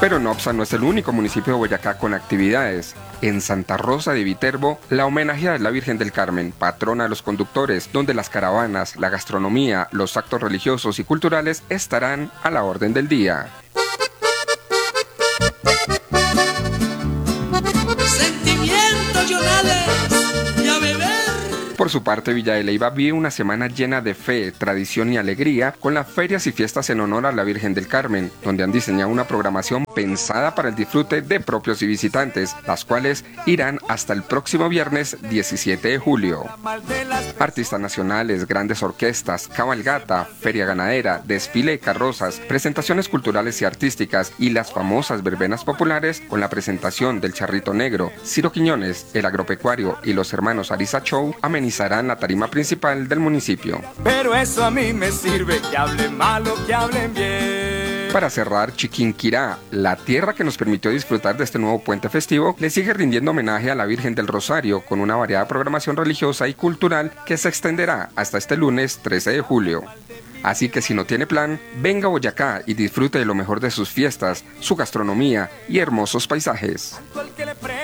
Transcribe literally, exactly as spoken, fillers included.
Pero Nopsa no es el único municipio de Boyacá con actividades. En Santa Rosa de Viterbo, la homenajeada es la Virgen del Carmen, patrona de los conductores, donde las caravanas, la gastronomía, los actos religiosos y culturales estarán a la orden del día. Sentimientos llorales y a beber. Por su parte, Villa de Leyva vive una semana llena de fe, tradición y alegría con las ferias y fiestas en honor a la Virgen del Carmen, donde han diseñado una programación pensada para el disfrute de propios y visitantes, las cuales irán hasta el próximo viernes diecisiete de julio. Artistas nacionales, grandes orquestas, cabalgata, feria ganadera, desfile de carrozas, presentaciones culturales y artísticas y las famosas verbenas populares con la presentación del Charrito Negro, Ciro Quiñones, el agropecuario y los hermanos Ariza Show amenizarán la tarima principal del municipio. Pero eso a mí me sirve, que hablen mal o que hablen bien. Para cerrar, Chiquinquirá, la tierra que nos permitió disfrutar de este nuevo puente festivo, le sigue rindiendo homenaje a la Virgen del Rosario con una variada programación religiosa y cultural que se extenderá hasta este lunes trece de julio. Así que si no tiene plan, venga a Boyacá y disfrute de lo mejor de sus fiestas, su gastronomía y hermosos paisajes.